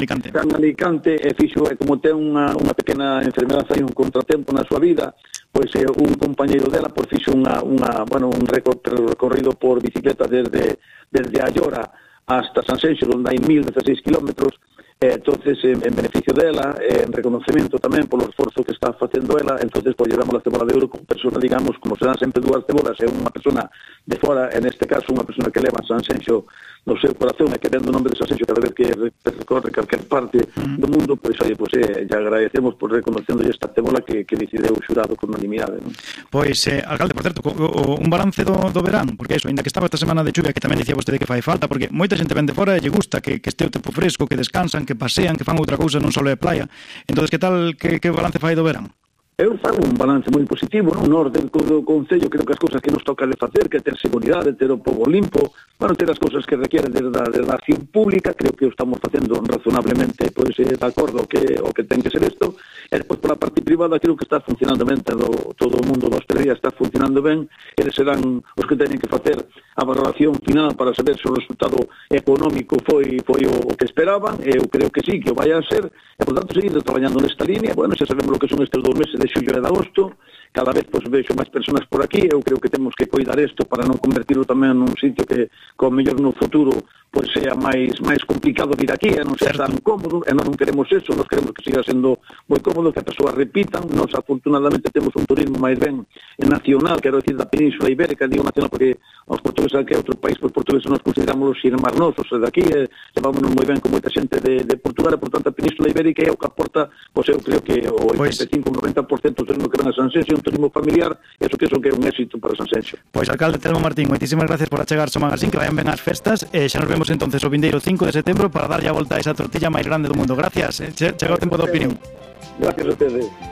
Alicante. Está en Alicante e fixo, como ten unha pequena enfermedade e un contratempo na súa vida, pois un compañeiro dela pois fixo un recorrido por bicicleta desde Allora hasta Sanxenxo, onde hai 1016 kilómetros. Entonces, en beneficio dela, en reconocimiento tamén polo esforzo que está facendo ela, entonces pois lle damos a cebola de ouro como persona, digamos, como serán sempre dúas cebolas, é unha persona de fora, en este caso unha persona que leva Sanxenxo no seu corazón e que vendo o nome de Sanxenxo cada vez que recorre calquer parte do mundo, pois lle agradecemos por reconocendo esta cebola que decideu o xurado con unanimidade, non? Pois, alcalde, por certo, un balance do verán, porque eso, ainda que estaba esta semana de chuvia, que tamén dicía vostede que fai falta, porque moita xente ven de fora e lle gusta que este o tempo fresco, que descansan, que pasean, que fan outra cousa, non só é playa. Entonces, que tal, que balance fai do verán? Eu fago un balance moi positivo, non? Nós dentro do Concello creo que as cousas que nos toca de facer, que ter seguridade, ter o pobo limpo, ter as cousas que requieren de da acción pública, creo que o estamos facendo razonablemente, pois, de acordo o que ten que ser isto, e depois pola parte privada creo que está funcionando ben, todo o mundo da hostelería está funcionando ben, eles serán os que teñen que facer a valoración final para saber se o resultado económico foi o que esperaban, eu creo que sí, que o vai a ser, e por tanto seguir traballando nesta línea. Bueno, xa sabemos o que son estes 2 meses de xullo e de agosto, cada vez pois vexo máis persoas por aquí, eu creo que temos que cuidar isto para non convertirlo tamén nun sitio que, como mellor no futuro, pois sea máis complicado vir aquí, e non sea tan cómodo, e non queremos eso, nós queremos que siga sendo moi cómodo, que as persoas repitan. Nós afortunadamente temos un turismo máis ben nacional, quero dicir, da Península Ibérica, digo nacional porque os portugueses aquí, outro país, pois portugueses nos consideramos os irmãos nosos, de aquí, levámonos moi ben con moita xente de Portugal, e por tanto a Península Ibérica é o que aporta, pois eu creo que o 85-90% do turismo que ven a Sanxenxo é un turismo familiar, e eso que é un éxito para Sanxenxo. Pois, alcalde Telmo Martín, moitísimas gracias por achegar ao magazín, que vayan ben as festas, e xa nos vemos entonces o vindeiro 5 de setembro para darlle a volta a esa tortilla máis grande do mundo. Gracias, chega o tempo da opinión. Gracias a ustedes.